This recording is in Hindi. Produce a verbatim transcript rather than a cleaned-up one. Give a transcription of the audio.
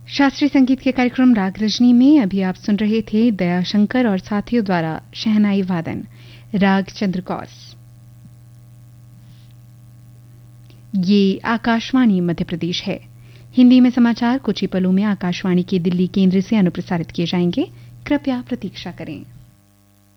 शास्त्रीय संगीत के कार्यक्रम राग रजनी में अभी आप सुन रहे थे दयाशंकर और साथियों द्वारा शहनाई वादन राग चंद्रकौस। ये आकाशवाणी मध्य प्रदेश है। हिंदी में समाचार कुछ ही पलों में आकाशवाणी के दिल्ली केंद्र से अनुप्रसारित किए जाएंगे। कृपया प्रतीक्षा करें।